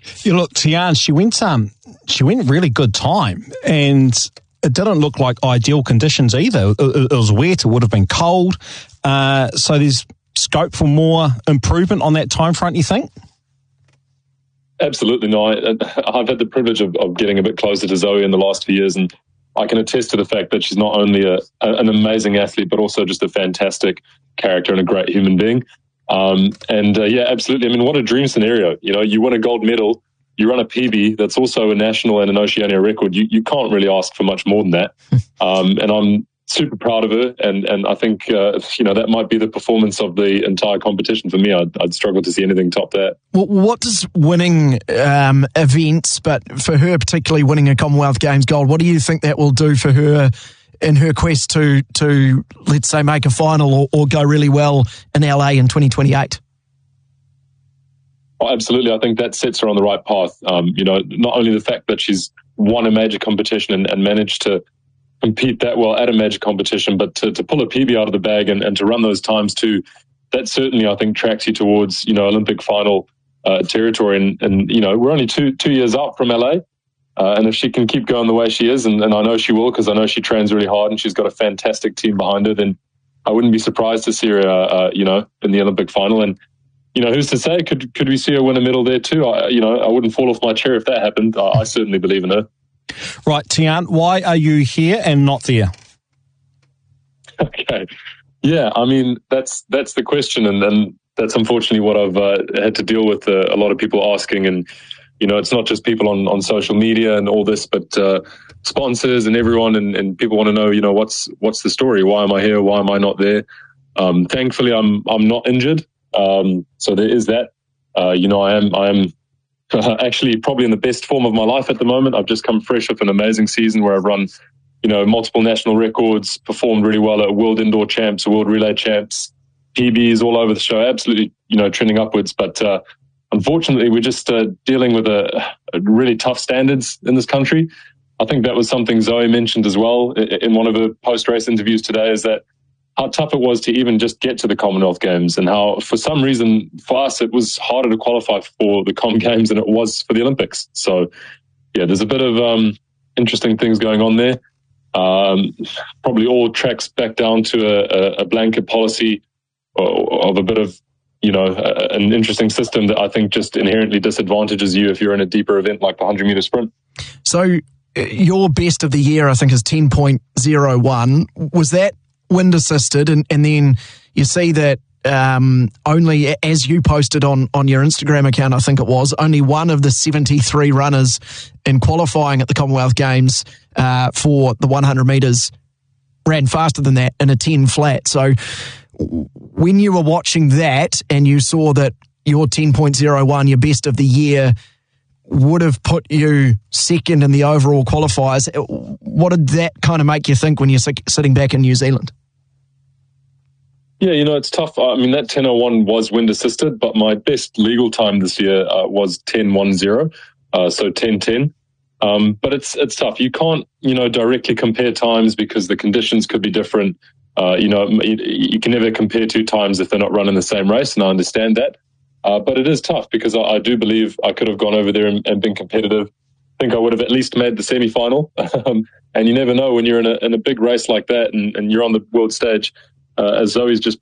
You look, Tian, she went really good time, and it didn't look like ideal conditions either. It was wet, it would have been cold, so there's scope for more improvement on that time front, you think? Absolutely. No, I've had the privilege of getting a bit closer to Zoe in the last few years, and I can attest to the fact that she's not only an amazing athlete, but also just a fantastic character and a great human being. Yeah, absolutely. I mean, what a dream scenario. You know, you win a gold medal, you run a PB that's also a national and an Oceania record. You can't really ask for much more than that. And I'm super proud of her. And I think, that might be the performance of the entire competition for me. I'd struggle to see anything top that. Well, what does winning events, but for her particularly winning a Commonwealth Games gold, what do you think that will do for her in her quest to let's say, make a final or go really well in LA in 2028? Oh, absolutely. I think that sets her on the right path. Not only the fact that she's won a major competition and managed to compete that well at a major competition, but to pull a PB out of the bag and to run those times too, that certainly, I think, tracks you towards, Olympic final territory. And we're only two years out from LA. And if she can keep going the way she is, and I know she will, because I know she trains really hard and she's got a fantastic team behind her, then I wouldn't be surprised to see her, in the Olympic final. And, who's to say, could we see her win a medal there too? I wouldn't fall off my chair if that happened. I certainly believe in her. Right, Tian, why are you here and not there? Okay. Yeah, I mean, that's the question, and that's unfortunately what I've had to deal with, a lot of people asking. And, it's not just people on social media and all this, but sponsors and everyone, and people want to know, what's the story? Why am I here? Why am I not there? Thankfully, I'm not injured. So there is that. I am actually probably in the best form of my life at the moment. I've just come fresh off an amazing season where I've run, multiple national records, performed really well at World Indoor Champs, World Relay Champs, PBs all over the show, absolutely, trending upwards. But unfortunately, we're just dealing with a really tough standards in this country. I think that was something Zoe mentioned as well in one of her post-race interviews today, is that how tough it was to even just get to the Commonwealth Games, and how, for some reason, for us, it was harder to qualify for the Com Games than it was for the Olympics. So, yeah, there's a bit of interesting things going on there. Probably all tracks back down to a blanket policy of a bit of, an interesting system that I think just inherently disadvantages you if you're in a deeper event like the 100-meter sprint. So your best of the year, I think, is 10.01. Was that wind assisted, and then you see that only, as you posted on your Instagram account, I think it was, only one of the 73 runners in qualifying at the Commonwealth Games for the 100 metres ran faster than that in a 10 flat. So when you were watching that and you saw that your 10.01, your best of the year, would have put you second in the overall qualifiers, what did that kind of make you think when you're sitting back in New Zealand? Yeah, it's tough. I mean, that 10.01 was wind assisted, but my best legal time this year was 10.10, so 10.10. But it's tough. You can't, directly compare times because the conditions could be different. You can never compare two times if they're not running the same race, and I understand that. But it is tough because I do believe I could have gone over there and been competitive. I think I would have at least made the semi-final. And you never know when you're in a big race like that and you're on the world stage. As Zoe's just